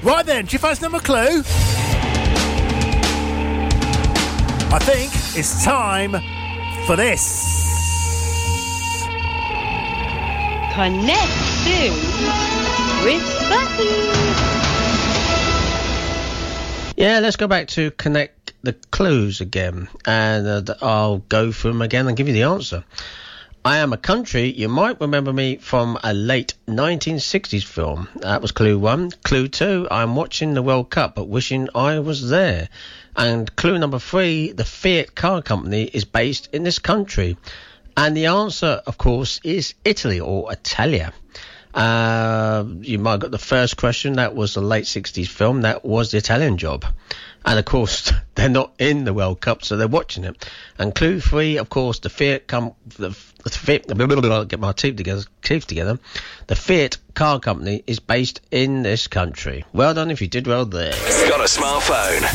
Right then, do you fancy another clue? I think it's time for this. Connect soon with Bucky. Yeah, let's go back to connect the clues again, and I'll go through them again and give you the answer. I am a country. You might remember me from a late 1960s film. That was clue 1. Clue 2, I'm watching the World Cup but wishing I was there. And clue number 3, the Fiat car company is based in this country. And the answer, of course, is Italy or Italia. You might have got the first question. That was the late 60s film. That was The Italian Job. And, of course, they're not in the World Cup, so they're watching it. And clue 3, of course, the Fiat get my teeth together. The Fiat car company is based in this country. Well done if you did well there. Got a smartphone?